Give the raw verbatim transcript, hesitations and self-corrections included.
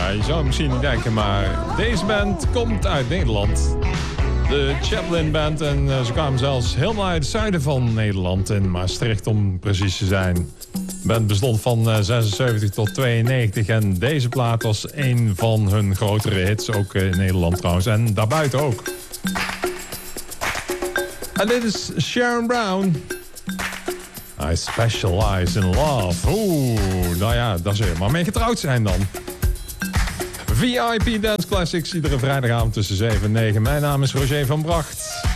je zou het misschien niet denken, maar deze band komt uit Nederland. De Chaplin Band. En uh, ze kwamen zelfs helemaal uit het zuiden van Nederland. In Maastricht om precies te zijn. De band bestond van uh, zesenzeventig tot tweeënnegentig. En deze plaat was een van hun grotere hits. Ook in Nederland trouwens. En daarbuiten ook. En dit is Sharon Brown. I specialize in love. Oeh, nou ja, daar zul je maar mee getrouwd zijn dan. V I P Dance Classics, iedere vrijdagavond tussen zeven en negen. Mijn naam is Roger van Bracht.